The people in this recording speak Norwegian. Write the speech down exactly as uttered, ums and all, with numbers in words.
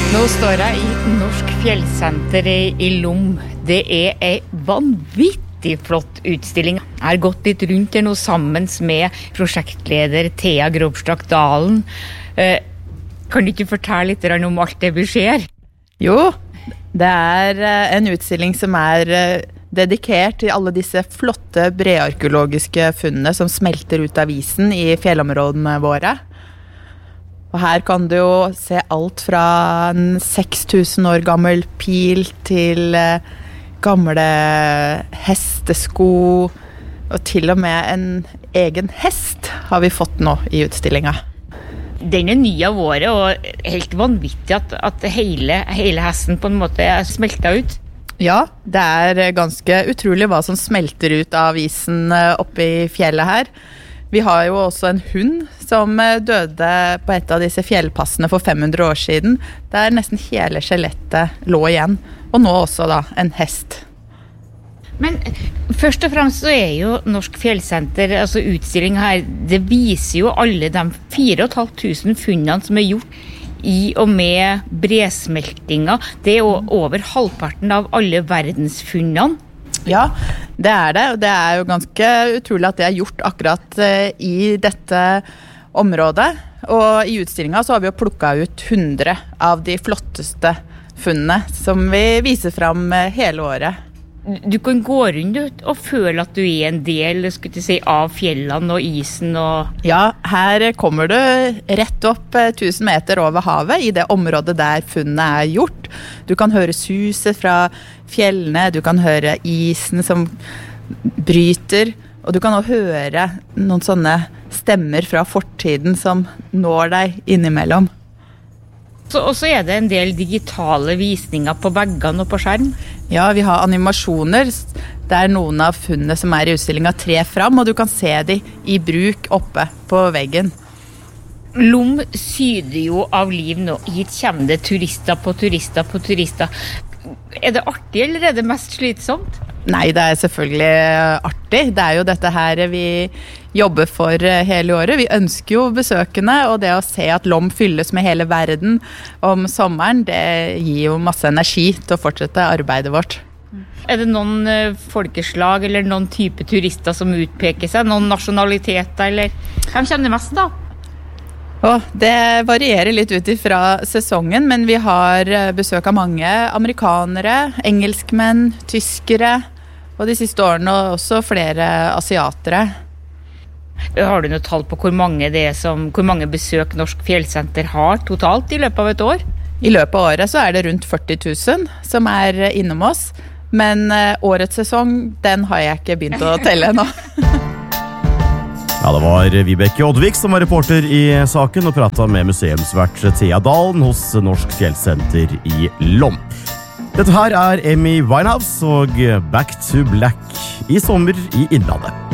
Nå står jeg i Norsk Fjellsenter i Lom. Det er en vanvittig flott utstilling. Jeg har gått litt rundt her nå sammen med prosjektleder Thea Grobstak Dalen. Eh, kan du ikke fortelle litt om alt det vi ser? Jo, det er en utstilling som er dedikert til alle disse flotte brearkeologiske funnene som smelter ut av isen i fjellområdene våre. Og her kan du jo se alt fra en seks tusen år gammel pil til gamle hestesko, og til og med en egen hest har vi fått nå i utstillingen. Den er ny av året, og helt vanvittig at, at hele, hele hesten på en måte er smeltet ut. Ja, det er ganske utrolig hva som smelter ut av isen oppe i fjellet her. Vi har jo også en hund som døde på et av disse fjellpassene for fem hundre år siden, der nesten hele skjelettet lå igjen, og nå også da en hest. Men først og fremst så er jo Norsk Fjellsenter, altså utstillingen her, det viser jo alle de fire og et halvt tusen funnene som er gjort i og med bresmeltinga. Det er jo over halvparten av alle verdensfunnene. Ja, det er det, og det er jo ganske utrolig at det er gjort akkurat i dette området. Og i utstillingen så har vi jo plukket ut hundre av de flotteste funnene som vi viser frem hele året. Du kan gå rundt og føle at du er en del, skulle jeg si, av fjellene og isen og... Ja, her kommer du rett opp tusen meter over havet i det området der funnet er gjort. Du kan høre suset fra fjellene, du kan høre isen som bryter, og du kan også høre noen sånne stemmer fra fortiden som når deg innimellom. Så, og så er det en del digitale visninger på veggene og på skjerm. Ja, vi har animasjoner der noen av funnene som er i utstillingen trer fram, og du kan se de i bruk oppe på veggen. Lom syder jo av liv nå. Hit kommer det turister på turister på turister. Er det artig, eller er det mest slitsomt? Nei, det er selvfølgelig artig. Det er jo dette her vi jobber for hele året. Vi ønsker jo besøkende, og det å se at Lom fylles med hele verden om sommeren, det gir jo masse energi til å fortsette arbeidet vårt. Er det noen folkeslag eller noen type turister som utpeker seg? Noen nasjonaliteter, eller hvem kjenner mest da? Og det varierer litt ut fra sesongen, men vi har besøk av mange amerikanere, engelskmenn, tyskere, og de siste årene også flere asiatere. Har du noe tall på hvor mange, det er som, hvor mange besøk Norsk Fjellsenter har totalt i løpet av et år? I løpet av året så er det rundt førti tusen som er innom oss, men årets sesong, den har jeg ikke begynt å telle nå. Ja, det var Vibeke Oddvik som var reporter i saken og pratet med museumsvert Thea Dalen hos Norsk Fjellsenter i Lom. Dette her er Amy Winehouse og Back to Black i sommer i Innlandet.